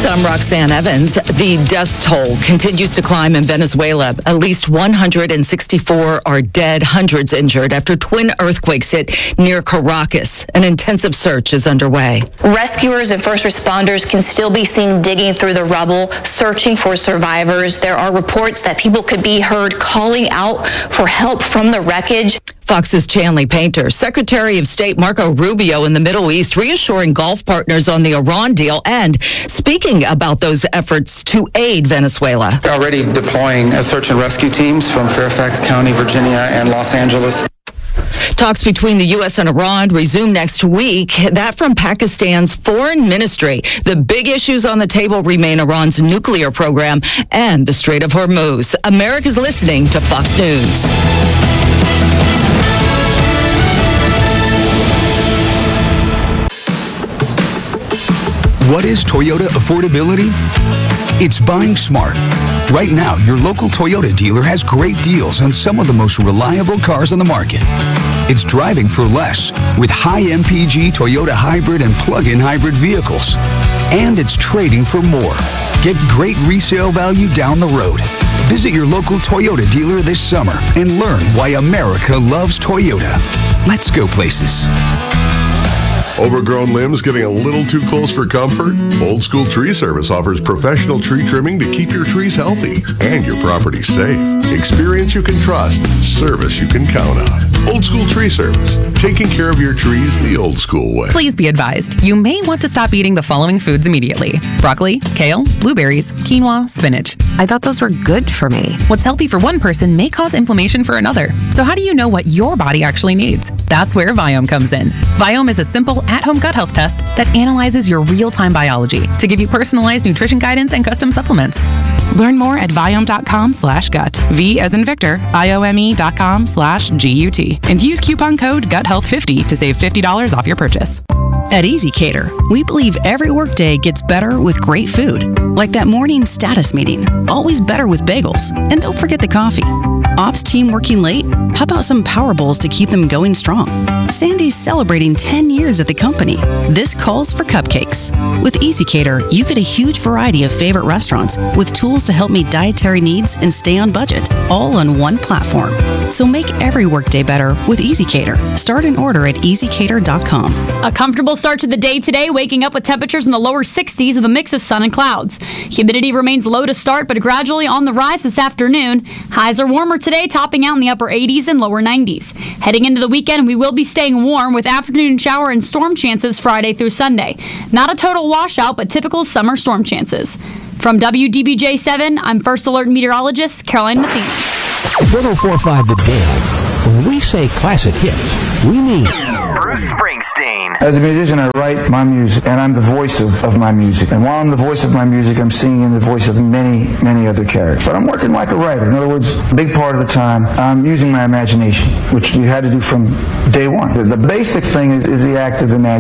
I'm Roxanne Evans. The death toll continues to climb in Venezuela. At least 164 are dead, hundreds injured after twin earthquakes hit near Caracas. An intensive search is underway. Rescuers and first responders can still be seen digging through the rubble, searching for survivors. There are reports that people could be heard calling out for help from the wreckage. Fox's Chanley Painter, Secretary of State Marco Rubio in the Middle East, reassuring Gulf partners on the Iran deal and speaking about those efforts to aid Venezuela. Already deploying search and rescue teams from Fairfax County, Virginia, and Los Angeles. Talks between the U.S. and Iran resume next week. That from Pakistan's foreign ministry. The big issues on the table remain Iran's nuclear program and the Strait of Hormuz. America's listening to Fox News. What is Toyota affordability? It's buying smart. Right now, your local Toyota dealer has great deals on some of the most reliable cars on the market. It's driving for less with high MPG Toyota hybrid and plug-in hybrid vehicles. And it's trading for more. Get great resale value down the road. Visit your local Toyota dealer this summer and learn why America loves Toyota. Let's go places. Overgrown limbs getting a little too close for comfort? Old School Tree Service offers professional tree trimming to keep your trees healthy and your property safe. Experience you can trust, service you can count on. Old School Tree Service, taking care of your trees the old school way. Please be advised, you may want to stop eating the following foods immediately: broccoli, kale, blueberries, quinoa, spinach. I thought those were good for me. What's healthy for one person may cause inflammation for another. So how do you know what your body actually needs? That's where Viome comes in. Viome is a simple at-home gut health test that analyzes your real-time biology to give you personalized nutrition guidance and custom supplements. Learn more at Viome.com/gut. V as in Victor, IOME.com/GUT. And use coupon code GUTHEALTH50 to save $50 off your purchase. At EasyCater, we believe every workday gets better with great food. Like that morning status meeting, always better with bagels. And don't forget the coffee. Ops team working late? How about some Power Bowls to keep them going strong? Sandy's celebrating 10 years at the company. This calls for cupcakes. With EasyCater, you get a huge variety of favorite restaurants with tools to help meet dietary needs and stay on budget, all on one platform. So make every workday better with EasyCater. Start an order at easycater.com. A comfortable start to the day today, waking up with temperatures in the lower 60s with a mix of sun and clouds. Humidity remains low to start, but gradually on the rise this afternoon. Highs are warmer today, topping out in the upper 80s and lower 90s. Heading into the weekend, we will be staying warm with afternoon shower and storm chances Friday through Sunday. Not a total washout, but typical summer storm chances. From WDBJ7, I'm First Alert meteorologist Caroline Matheny. 104.5 The Dam. When we say classic hits, we mean Bruce Springsteen. As a musician, I write my music, and I'm the voice of my music. And while I'm the voice of my music, I'm singing in the voice of many, many other characters. But I'm working like a writer. In other words, a big part of the time, I'm using my imagination, which you had to do from day one. The basic thing is the act of imagination.